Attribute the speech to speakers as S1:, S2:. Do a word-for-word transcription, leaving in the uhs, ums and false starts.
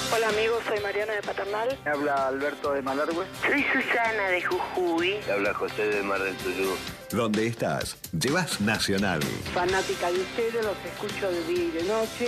S1: Hola amigos, soy Mariana de Paternal.
S2: Me habla Alberto de Malargüe.
S3: Soy Susana de Jujuy.
S4: Me habla José de Mar del Tuyú.
S5: ¿Dónde estás? Llevas Nacional.
S6: Fanática de ustedes, los escucho de día y de noche.